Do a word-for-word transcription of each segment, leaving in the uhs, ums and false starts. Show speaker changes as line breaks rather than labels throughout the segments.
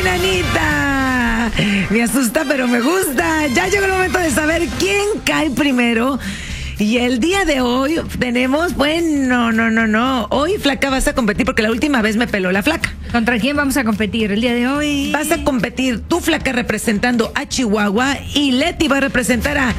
Anita. Me asusta, pero me gusta. Ya llegó el momento de saber quién cae primero. Y el día de hoy tenemos, bueno, no, no, no. Hoy, Flaca, vas a competir porque la última vez me peló la Flaca.
¿Contra quién vamos a competir el día de hoy?
Vas a competir tú, Flaca, representando a Chihuahua, y Leti va a representar a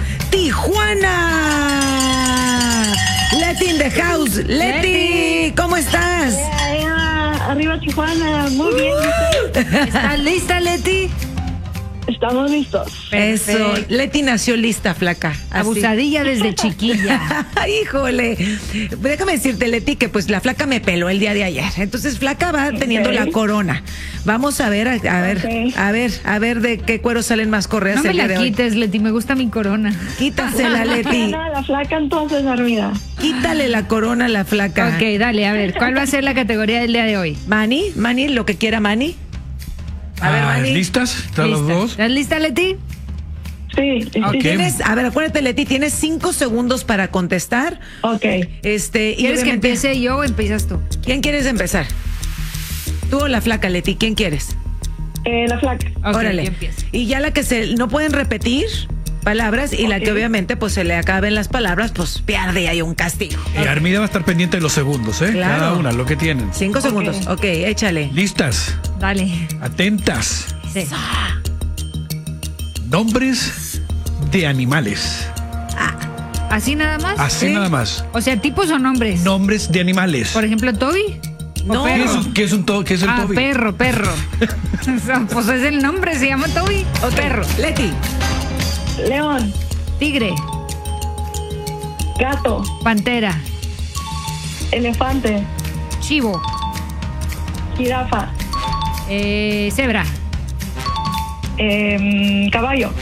Tijuana. Leti in the house. Leti, Leti. ¿Cómo estás?
Yeah, yeah. Arriba Tijuana, muy bien.
¿Estás lista, Leti?
Estamos listos.
Eso,
Perfecto.
Leti nació lista, Flaca. Así.
Abusadilla desde chiquilla.
Híjole, déjame decirte, Leti, que pues la Flaca me peló el día de ayer. Entonces Flaca va teniendo
Okay.
la corona. Vamos a ver, a, a ver,
Okay.
a ver, a ver de qué cuero salen más correas
No me
el día
la
de hoy.
quites, Leti, me gusta mi corona.
Quítasela, Leti.
Gana la Flaca entonces, arriba.
Quítale la corona a la Flaca.
Ok, dale, a ver, ¿cuál va a ser la categoría del día de hoy?
Mani, Mani, lo que quiera Mani. A ver,
Ah,
Mani.
¿listas? ¿Están los
¿Lista?
dos?
¿Estás lista, Leti?
Sí, sí,
Ok.
sí.
Tienes, a ver, acuérdate, Leti, tienes cinco segundos para contestar.
Ok.
Este, y
¿Quieres que
obviamente-
empiece yo o empiezas tú?
¿Quién quieres empezar? ¿Tú o la Flaca, Leti? ¿Quién quieres?
Eh, la Flaca.
Ok,
Órale.
yo empiezo.
Y ya la que se no pueden repetir palabras y la que
Ok.
obviamente pues se le acaben las palabras, pues pierde y hay un castigo.
Y Armida va a estar pendiente de los segundos, ¿eh?
Claro.
Cada una, lo que tienen.
Cinco segundos. Ok, échale.
¿Listas?
Dale.
Atentas.
Sí.
Nombres de animales.
¿Así nada más?
Así
Sí.
nada más.
O sea, tipos o nombres.
Nombres de animales.
Por ejemplo, Toby. ¿O
No.
¿Qué
perro?
es, un- qué es un to- qué es el
Ah,
Toby?
perro, perro. O sea, pues es el nombre, se llama Toby.
Ok,
Perro.
Leti.
León.
Tigre.
Gato.
Pantera.
Elefante.
Chivo.
Jirafa.
Eh, cebra.
Eh, caballo.